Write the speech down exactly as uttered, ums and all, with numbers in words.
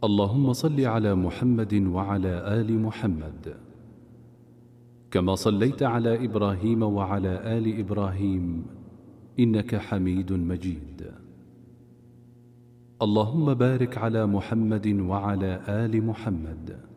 اللهم صل على محمد وعلى آل محمد كما صليت على إبراهيم وعلى آل إبراهيم إنك حميد مجيد. اللهم بارك على محمد وعلى آل محمد